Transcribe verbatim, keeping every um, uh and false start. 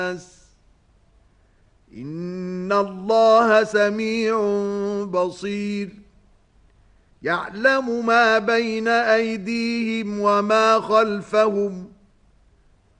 إن الله سميع بصير يعلم ما بين أيديهم وما خلفهم